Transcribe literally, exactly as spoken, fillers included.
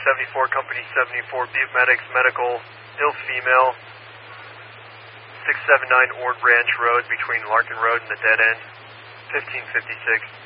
seventy-four, Company seventy-four, Butte Medics, medical, ill female, six seven nine Ord Branch Road between Larkin Road and the dead end, fifteen fifty-six.